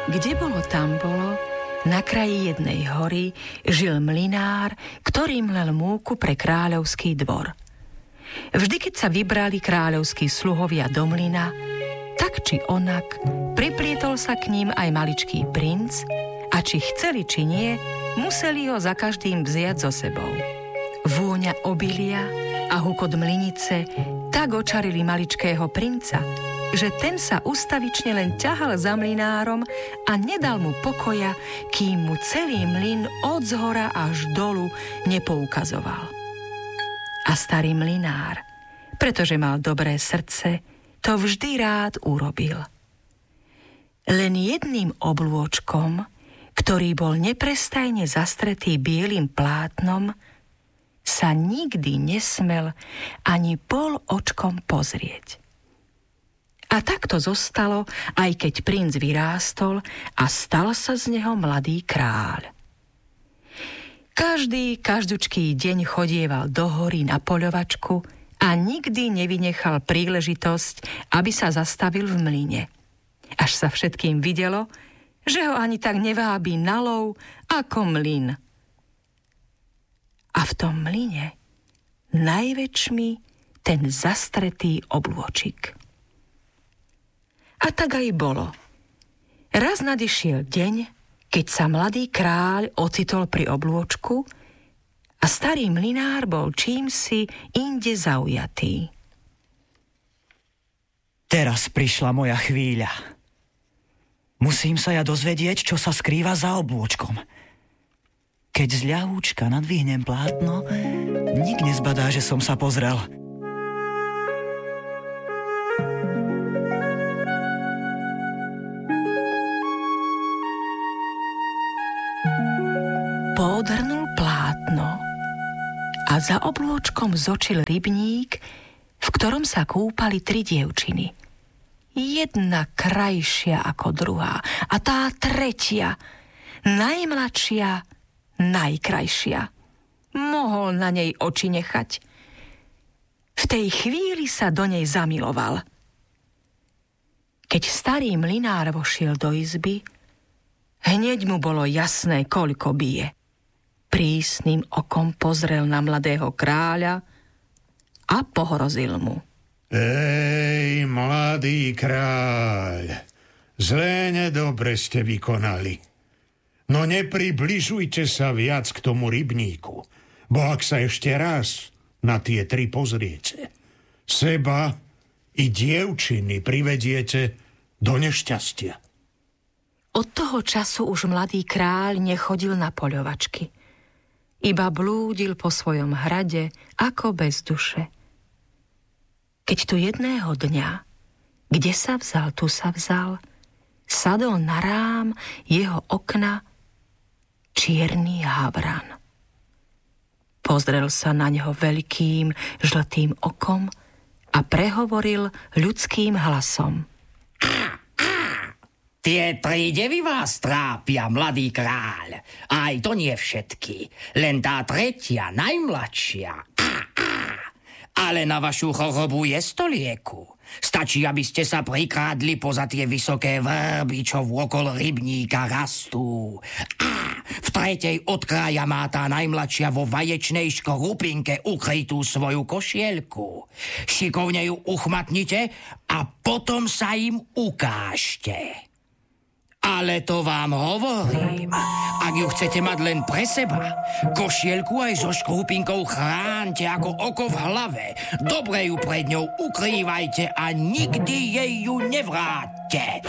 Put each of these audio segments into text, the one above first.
Kde bolo, tam bolo, na kraji jednej hory žil mlynár, ktorý mlel múku pre kráľovský dvor. Vždy, keď sa vybrali kráľovskí sluhovia do mlyna, tak či onak, priplietol sa k ním aj maličký princ a či chceli, či nie, museli ho za každým vziať so sebou. Vôňa obilia a hukot mlynice tak očarili maličkého princa, že ten sa ustavične len ťahal za mlynárom a nedal mu pokoja, kým mu celý mlyn od zhora až dolu nepoukazoval. A starý mlynár, pretože mal dobré srdce, to vždy rád urobil. Len jedným oblôčkom, ktorý bol neprestajne zastretý bielým plátnom, sa nikdy nesmel ani pol očkom pozrieť. A tak to zostalo, aj keď princ vyrástol a stal sa z neho mladý kráľ. Každúčký deň chodieval do hory na poľovačku a nikdy nevynechal príležitosť, aby sa zastavil v mlyne. Až sa všetkým videlo, že ho ani tak nevábi na lov ako mlyn. A v tom mlyne najväčšmi ten zastretý oblôčik. A tak aj bolo. Raz nadišiel deň, keď sa mladý kráľ ocitol pri oblôčku a starý mlynár bol čímsi inde zaujatý. Teraz prišla moja chvíľa. Musím sa ja dozvedieť, čo sa skrýva za oblôčkom. Keď z ľahúčka nadvihnem plátno, nik nezbadá, že som sa pozrel. Poodhrnul plátno a za oblôčkom zočil rybník, v ktorom sa kúpali 3 dievčiny. Jedna krajšia ako druhá a tá tretia, najmladšia, najkrajšia. Mohol na nej oči nechať. V tej chvíli sa do nej zamiloval. Keď starý mlynár vošiel do izby, hneď mu bolo jasné, koľko bije. Prísnym okom pozrel na mladého kráľa a pohrozil mu. Ej, mladý kráľ, zlé nedobre ste vykonali. No nepribližujte sa viac k tomu rybníku, bo ak sa ešte raz na tie 3 pozriete, seba i dievčiny privediete do nešťastia. Od toho času už mladý kráľ nechodil na poľovačky. Iba blúdil po svojom hrade ako bez duše. Keď tu jedného dňa, kde sa vzal, tu sa vzal, sadol na rám jeho okna čierny havran. Pozrel sa na neho veľkým žltým okom a prehovoril ľudským hlasom. Tie 3 devy vás trápia, mladý kráľ. Aj to nie všetky. Len tá tretia, najmladšia. Ale na vašu chorobu je stolieku. Stačí, aby ste sa prikrádli poza tie vysoké vrby, čo vôkol rybníka rastú. V tretej od kraja má tá najmladšia vo vaječnej škorupinke ukrytú svoju košielku. Šikovne ju uchmatnite a potom sa im ukážte. Ale to vám hovorím, ak ju chcete mať len pre seba, košielku aj so škrupinkou chránte ako oko v hlave. Dobre ju pred ňou ukrývajte a nikdy jej ju nevráťte.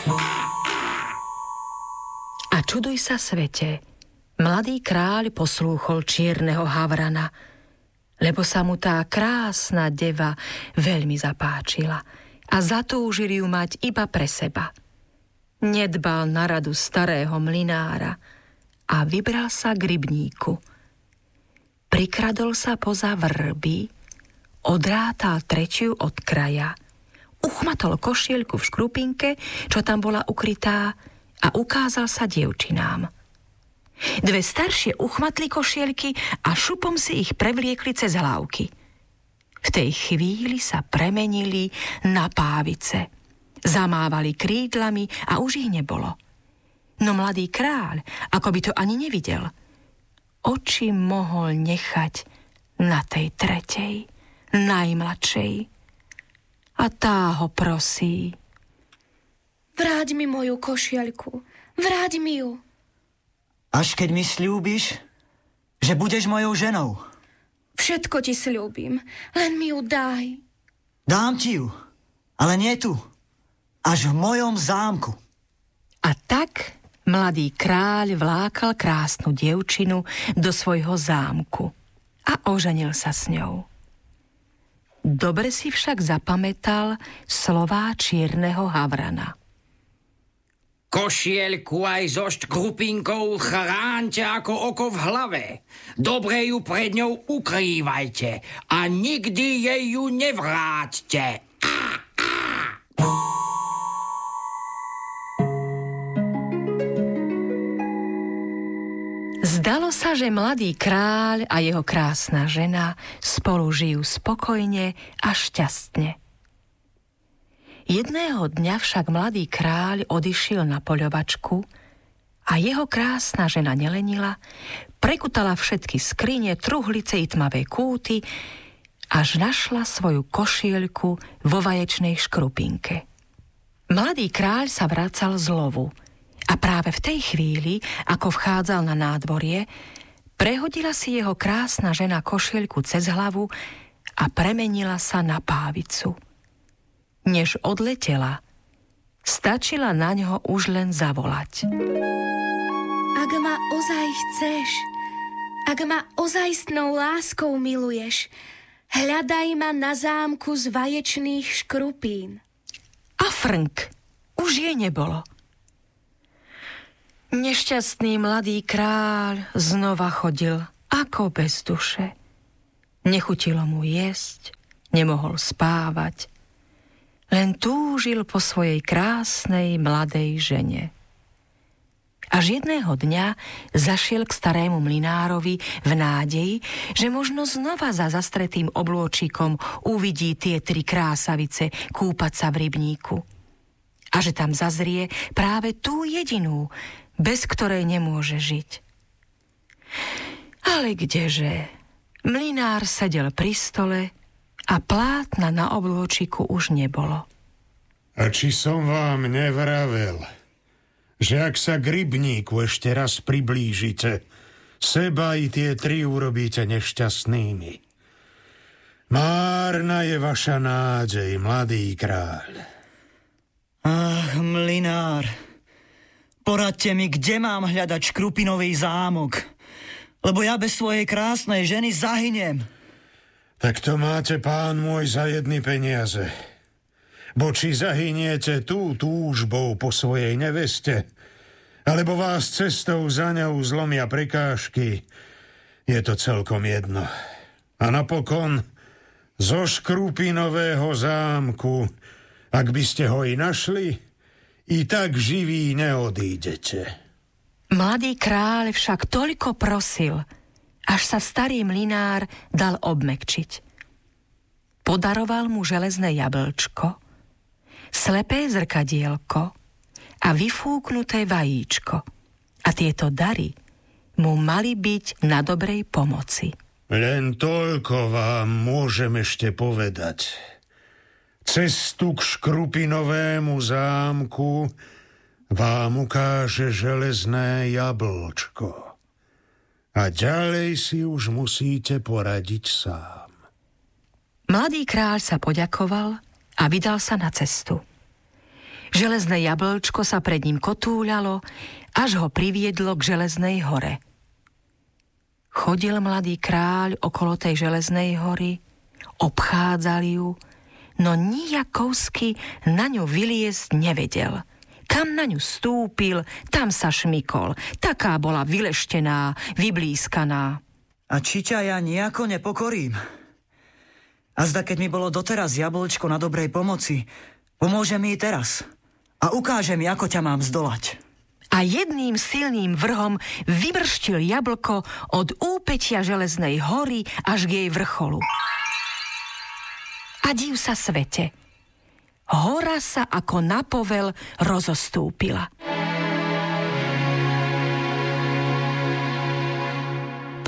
A čuduj sa svete, mladý kráľ poslúchol čierneho havrana, lebo sa mu tá krásna deva veľmi zapáčila a zatúžil ju mať iba pre seba. Nedbal na radu starého mlynára a vybral sa k rybníku. Prikradol sa poza vrby, odrátal 3 od kraja, uchmatol košielku v škrupinke, čo tam bola ukrytá, a ukázal sa dievčinám. 2 staršie uchmatli košielky a šupom si ich prevliekli cez hlavky. V tej chvíli sa premenili na pávice. Zamávali krídlami a už ich nebolo. No mladý kráľ, ako by to ani nevidel, oči mohol nechať na tej tretej, najmladšej. A tá ho prosí. Vráť mi moju košielku, vráť mi ju. Až keď mi sľúbiš, že budeš mojou ženou. Všetko ti sľúbim, len mi ju daj. Dám ti ju, ale nie tu, až v mojom zámku. A tak mladý kráľ vlákal krásnu dievčinu do svojho zámku a oženil sa s ňou. Dobre si však zapamätal slová čierneho havrana. Košielku aj so škrupinkou chránte ako oko v hlave. Dobre ju pred ňou ukrývajte a nikdy jej ju nevráťte. Zdalo sa, že mladý kráľ a jeho krásna žena spolu žijú spokojne a šťastne. Jedného dňa však mladý kráľ odišiel na poľovačku a jeho krásna žena nelenila, prekutala všetky skrine, truhlice i tmavé kúty, až našla svoju košielku vo vaječnej škrupinke. Mladý kráľ sa vracal z lovu a práve v tej chvíli, ako vchádzal na nádvorie, prehodila si jeho krásna žena košielku cez hlavu a premenila sa na pávicu. Než odletela, stačila na ňo už len zavolať. Ak ma ozaj chceš, ak ma ozajstnou láskou miluješ, hľadaj ma na zámku z vaječných škrupín. A frnk, už jej nebolo. Nešťastný mladý kráľ znova chodil ako bez duše. Nechutilo mu jesť, nemohol spávať, len túžil po svojej krásnej mladej žene. Až jedného dňa zašiel k starému mlynárovi v nádeji, že možno znova za zastretým oblôčikom uvidí tie 3 krásavice kúpať sa v rybníku. A že tam zazrie práve tú jedinú, bez ktorej nemôže žiť. Ale kdeže? Mlynár sedel pri stole a plátna na oblôčiku už nebolo. A či som vám nevravel, že ak sa k rybníku ešte raz priblížite, seba i tie 3 urobíte nešťastnými. Márna je vaša nádej, mladý kráľ. Ach, mlynár, poradte mi, kde mám hľadať škrupinový zámok, lebo ja bez svojej krásnej ženy zahyniem. Tak to máte, pán môj, za jedny peniaze. Bo či zahyniete tú túžbou po svojej neveste, alebo vás cestou za ňou zlomia prekážky, je to celkom jedno. A napokon zo škrupinového zámku, ak by ste ho i našli, i tak živí neodídete. Mladý kráľ však toľko prosil, až sa starý mlynár dal obmekčiť. Podaroval mu železné jablčko, slepé zrkadielko a vyfúknuté vajíčko. A tieto dary mu mali byť na dobrej pomoci. Len toľko vám môžem ešte povedať. Cestu k škrupinovému zámku vám ukáže železné jablčko. A ďalej si už musíte poradiť sám. Mladý kráľ sa poďakoval a vydal sa na cestu. Železné jablčko sa pred ním kotúľalo, až ho priviedlo k železnej hore. Chodil mladý kráľ okolo tej železnej hory, obchádzal ju, no nijakovsky na ňu vyliezť nevedel. Kam na ňu stúpil, tam sa šmykol. Taká bola vyleštená, vyblískaná. A či ťa ja nejako nepokorím? A zda, keď mi bolo doteraz jablčko na dobrej pomoci, pomôže mi i teraz. A ukáže mi, ako ťa mám zdolať. A jedným silným vrhom vyvrštil jablko od úpetia železnej hory až k jej vrcholu. A div sa svete. Hora sa ako na povel rozostúpila.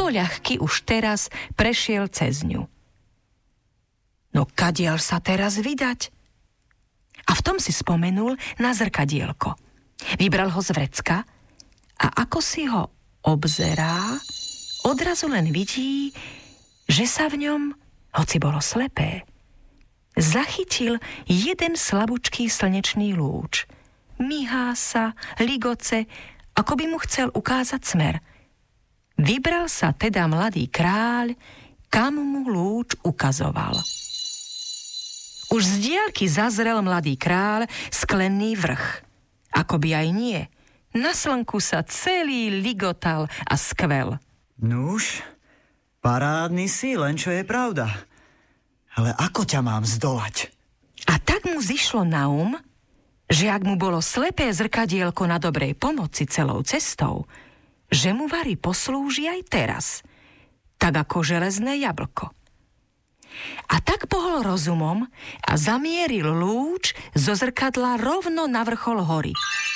poľahky už teraz prešiel cez ňu. No kadiaľ sa teraz vydať? A v tom si spomenul na zrkadielko. Vybral ho z vrecka a ako si ho obzerá, odrazu len vidí, že sa v ňom, hoci bolo slepé, zachytil jeden slabúčký slnečný lúč. Mihá sa, ligoce, ako by mu chcel ukázať smer. Vybral sa teda mladý kráľ, kam mu lúč ukazoval. Už z diaľky zazrel mladý kráľ sklený vrch. Akoby aj nie. Na slnku sa celý ligotal a skvel. Nuž, parádny si, len čo je pravda. Ale ako ťa mám zdolať? A tak mu zišlo na že ak mu bolo slepé zrkadielko na dobrej pomoci celou cestou, že mu vari poslúži aj teraz, tak ako železné jablko. A tak pohol rozumom a zamieril lúč zo zrkadla rovno na vrchol hory.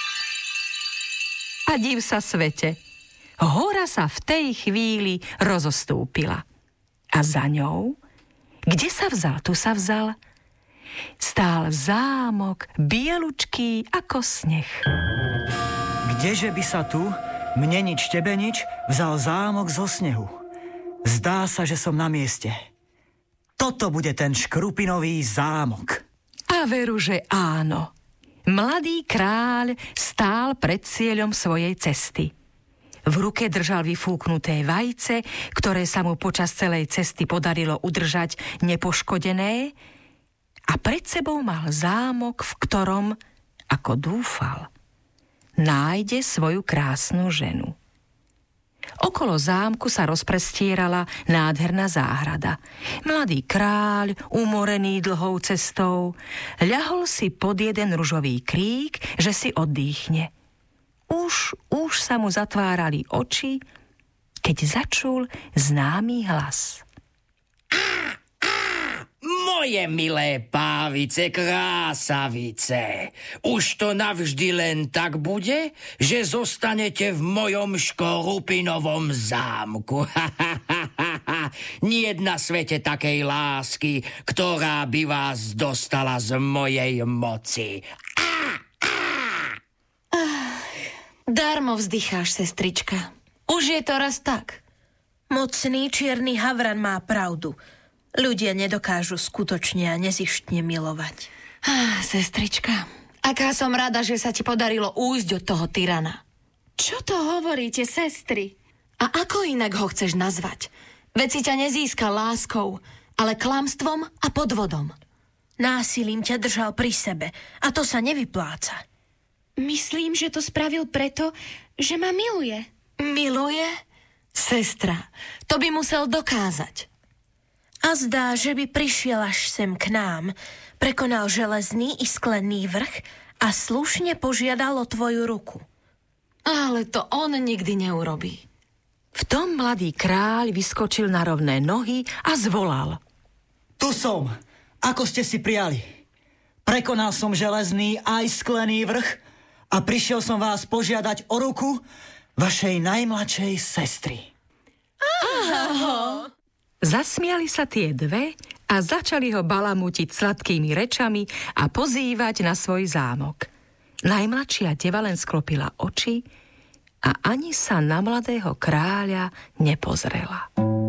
A div sa svete, hora sa v tej chvíli rozostúpila. A za ňou, kde sa vzal, tu sa vzal, stál zámok bielučký ako sneh. Kdeže by sa tu, mne nič, tebe nič, vzal zámok zo snehu? Zdá sa, že som na mieste. Toto bude ten škrupinový zámok. A veru, že áno. Mladý kráľ stál pred cieľom svojej cesty. V ruke držal vyfúknuté vajce, ktoré sa mu počas celej cesty podarilo udržať nepoškodené, a pred sebou mal zámok, v ktorom, ako dúfal, nájde svoju krásnu ženu. Okolo zámku sa rozprestierala nádherná záhrada. Mladý kráľ, umorený dlhou cestou, ľahol si pod jeden ružový krík, že si oddychne. Už sa mu zatvárali oči, keď začul známy hlas. Moje milé pávice, krásavice, už to navždy len tak bude, že zostanete v mojom škorupinovom zámku. Niet na svete takej lásky, ktorá by vás dostala z mojej moci. Darmo vzdycháš, sestrička. Už je to raz tak. Mocný čierny havran má pravdu. Ľudia nedokážu skutočne a nezištne milovať. Sestrička, aká som rada, že sa ti podarilo újsť od toho tyrana. Čo to hovoríte, sestry? A ako inak ho chceš nazvať? Veď si ťa nezískal láskou, ale klamstvom a podvodom. Násilím ťa držal pri sebe a to sa nevypláca. Myslím, že to spravil preto, že ma miluje. Miluje? Sestra, to by musel dokázať. A zdá, že by prišiel až sem k nám, prekonal železný i sklený vrch a slušne požiadal o tvoju ruku. Ale to on nikdy neurobí. V tom mladý kráľ vyskočil na rovné nohy a zvolal. Tu som, ako ste si prijali. Prekonal som železný aj sklený vrch a prišiel som vás požiadať o ruku vašej najmladšej sestry. Ahoj. Zasmiali sa tie dve a začali ho balamútiť sladkými rečami a pozývať na svoj zámok. Najmladšia deva len sklopila oči a ani sa na mladého kráľa nepozrela.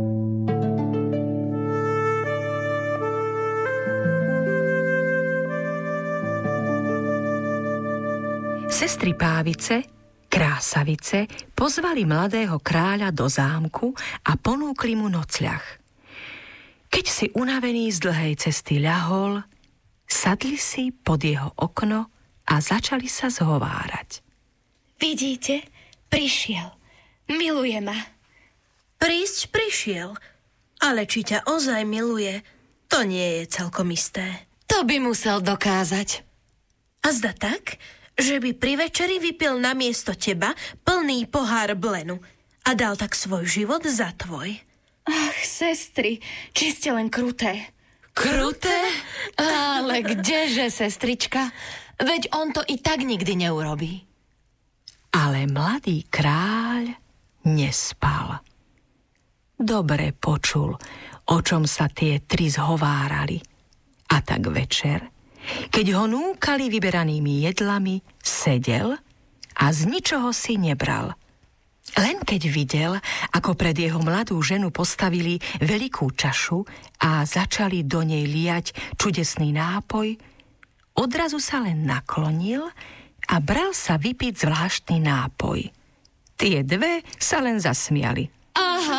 Sestry Pávice, krásavice, pozvali mladého kráľa do zámku a ponúkli mu nocľah. Keď si unavený z dlhej cesty ľahol, sadli si pod jeho okno a začali sa zhovárať. Vidíte, prišiel. Miluje ma. Prísť prišiel, ale či ťa ozaj miluje, to nie je celkom isté. To by musel dokázať. A zda tak, že by pri večeri vypil namiesto teba plný pohár blenu a dal tak svoj život za tvoj. Ach, sestry, či ste len kruté. Kruté? Ale kdeže, sestrička? Veď on to i tak nikdy neurobí. Ale mladý kráľ nespal. dobre počul, o čom sa tie tri zhovárali. A tak večer, keď ho núkali vyberanými jedlami, sedel a z ničoho si nebral. Len keď videl, ako pred jeho mladú ženu postavili veľkú čašu a začali do nej liať čudesný nápoj, odrazu sa len naklonil a bral sa vypiť zvláštny nápoj. Tie dve sa len zasmiali. Aha!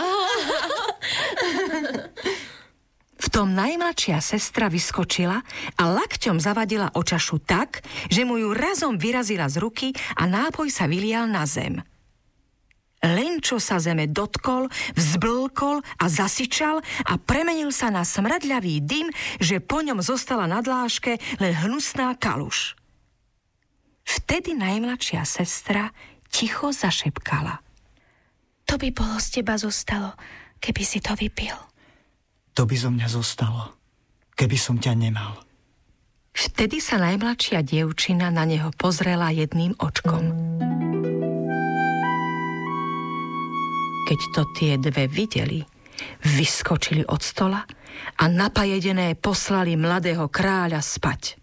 V tom najmladšia sestra vyskočila a lakťom zavadila o čašu tak, že mu ju razom vyrazila z ruky a nápoj sa vylial na zem. Len čo sa zeme dotkol, vzblkol a zasičal a premenil sa na smradľavý dym, že po ňom zostala na dláške len hnusná kaluž. Vtedy najmladšia sestra ticho zašepkala. To by bolo z teba zostalo, keby si to vypil. To by zo mňa zostalo, keby som ťa nemal. Vtedy sa najmladšia dievčina na neho pozrela jedným očkom. Keď to tie dve videli, vyskočili od stola a napajedené poslali mladého kráľa spať.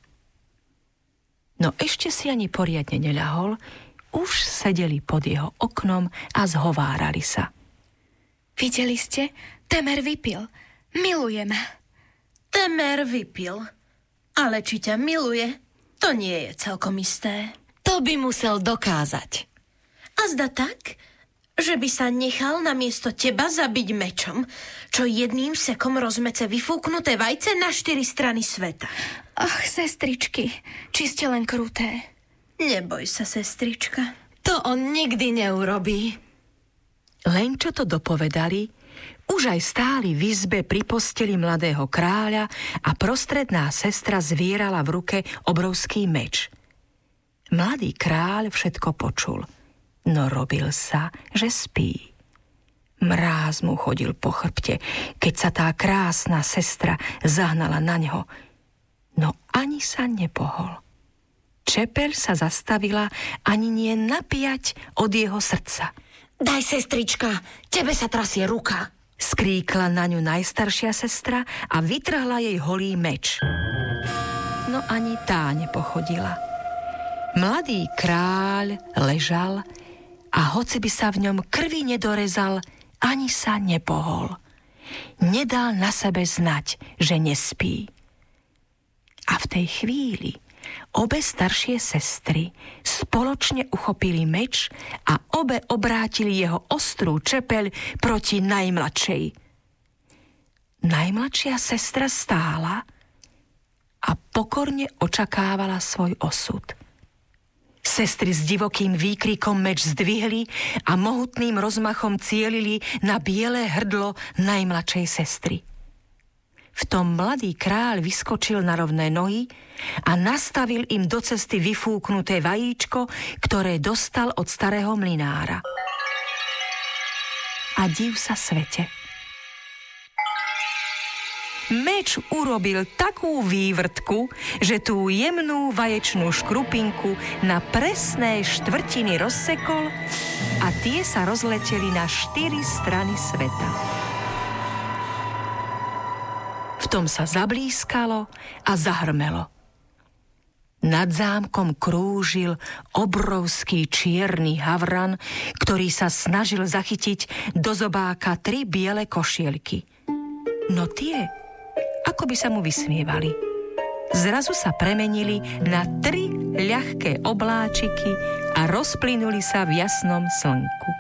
No ešte si ani poriadne neľahol, už sedeli pod jeho oknom a zhovárali sa. Videli ste? Temer vypil. Miluje ma. Temer vypil. Ale či ťa miluje, to nie je celkom isté. To by musel dokázať. A zda tak, že by sa nechal namiesto teba zabiť mečom, čo jedným sekom rozmece vyfúknuté vajce na 4 strany sveta. Ach, sestričky, či ste len kruté. Neboj sa, sestrička. To on nikdy neurobí. Len čo to dopovedali, už aj stáli v izbe pri posteli mladého kráľa a prostredná sestra zvierala v ruke obrovský meč. Mladý kráľ všetko počul, no robil sa, že spí. Mráz mu chodil po chrbte, keď sa tá krásna sestra zahnala na neho, no ani sa nepohol. Čepeľ sa zastavila ani nie napiať od jeho srdca. Daj, sestrička, tebe sa trasie ruka. Skríkla na ňu najstaršia sestra a vytrhla jej holý meč. No ani tá nepochodila. Mladý kráľ ležal a hoci by sa v ňom krvi nedorezal, ani sa nepohol. Nedal na sebe znať, že nespí. A v tej chvíli obe staršie sestry spoločne uchopili meč a obe obrátili jeho ostrú čepeľ proti najmladšej. Najmladšia sestra stála a pokorne očakávala svoj osud. Sestry s divokým výkrikom meč zdvihli a mohutným rozmachom cielili na biele hrdlo najmladšej sestry. V tom mladý kráľ vyskočil na rovné nohy a nastavil im do cesty vyfúknuté vajíčko, ktoré dostal od starého mlynára. A div sa svete. Meč urobil takú vývrtku, že tú jemnú vaječnú škrupinku na presné štvrtiny rozsekol a tie sa rozleteli na 4 strany sveta. V tom sa zablískalo a zahrmelo. Nad zámkom krúžil obrovský čierny havran, ktorý sa snažil zachytiť do zobáka 3 biele košielky. No tie, ako by sa mu vysmievali, zrazu sa premenili na 3 ľahké obláčiky a rozplynuli sa v jasnom slnku.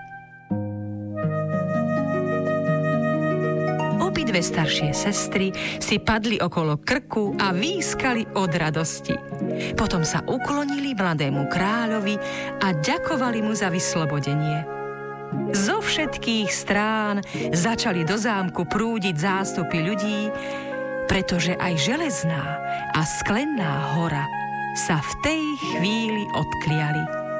Obidve staršie sestry si padli okolo krku a výskali od radosti. Potom sa uklonili mladému kráľovi a ďakovali mu za vyslobodenie. Zo všetkých strán začali do zámku prúdiť zástupy ľudí, pretože aj železná a sklenná hora sa v tej chvíli odkliali.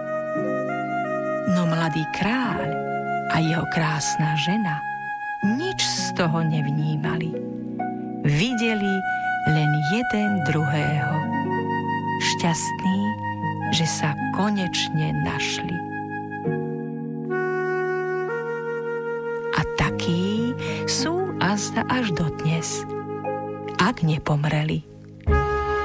No mladý kráľ a jeho krásna žena nič z toho nevnímali. Videli len jeden druhého. Šťastní, že sa konečne našli. A taký azda až dodnes, ak nepomreli.